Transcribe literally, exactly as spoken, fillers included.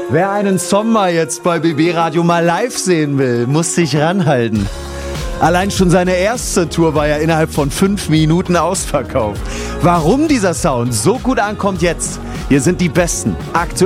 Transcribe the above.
Wer einen Sommer jetzt bei B B Radio mal live sehen will, muss sich ranhalten. Allein schon seine erste Tour war ja innerhalb von fünf Minuten ausverkauft. Warum dieser Sound so gut ankommt jetzt? Hier sind die besten aktuellen